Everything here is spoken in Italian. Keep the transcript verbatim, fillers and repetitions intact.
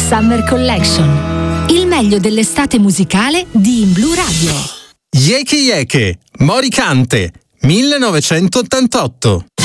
Summer Collection. Il meglio dell'estate musicale di In Blu Radio. Yeke Yeke, Moricante, millenovecentottantotto.